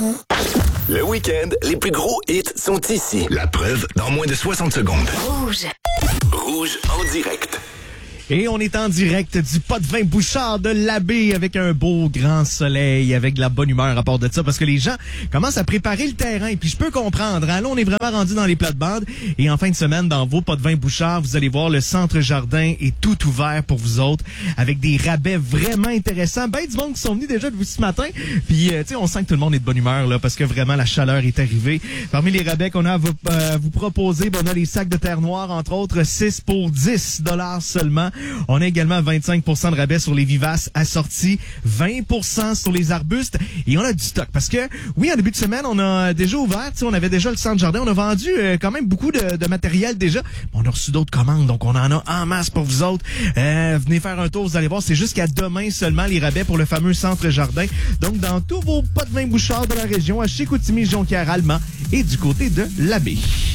Le week-end, les plus gros hits sont ici. La preuve, dans moins de 60 secondes. Rouge. Rouge en direct. Et on est en direct du pot de vin Bouchard de l'Abbé avec un beau grand soleil, avec de la bonne humeur à part de ça, parce que les gens commencent à préparer le terrain. Et puis je peux comprendre, hein, là on est vraiment rendu dans les plates-bandes. Et en fin de semaine, dans vos pots de vin Bouchard, vous allez voir le centre jardin est tout ouvert pour vous autres, avec des rabais vraiment intéressants. Ben du monde qui sont venus déjà de vous ce matin. Puis tu sais, on sent que tout le monde est de bonne humeur là, parce que vraiment la chaleur est arrivée. Parmi les rabais qu'on a à vous proposer, ben, on a les sacs de terre noire, entre autres 6 pour 10 $ seulement. On a également 25% de rabais sur les vivaces assortis, 20% sur les arbustes, et on a du stock. Parce que, oui, en début de semaine, on a déjà ouvert, on avait déjà le centre jardin, on a vendu quand même beaucoup de matériel déjà. On a reçu d'autres commandes, donc on en a en masse pour vous autres. Venez faire un tour, vous allez voir, c'est jusqu'à demain seulement les rabais pour le fameux centre jardin. Donc, dans tous vos pots de vin Bouchard de la région, à Chicoutimi, Jonquière, Allemand et du côté de l'Abbé.